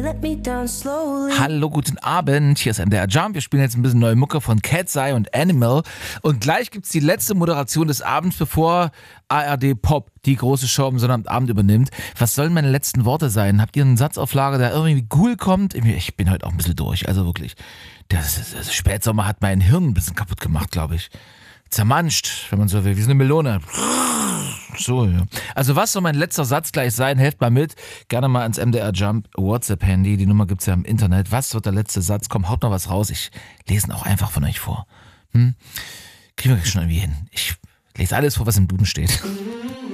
Hallo, guten Abend, hier ist MDR Jump. Wir spielen jetzt ein bisschen neue Mucke von Cat's-Eye und Animal. Und gleich gibt's die letzte Moderation des Abends, bevor ARD Pop die große Show am Sonnabend übernimmt. Was sollen meine letzten Worte sein? Habt ihr einen Satzauflage, der irgendwie cool kommt? Ich bin heute auch ein bisschen durch, also wirklich. Das Spätsommer hat mein Hirn ein bisschen kaputt gemacht, glaube ich. Zermanscht, wenn man so will, wie so eine Melone. So, ja. Also was soll mein letzter Satz gleich sein? Helft mal mit. Gerne mal ans MDR Jump WhatsApp-Handy. Die Nummer gibt's ja im Internet. Was wird der letzte Satz? Komm, haut noch was raus. Ich lese ihn auch einfach von euch vor. Kriegen wir schon irgendwie hin. Ich lese alles vor, was im Duden steht.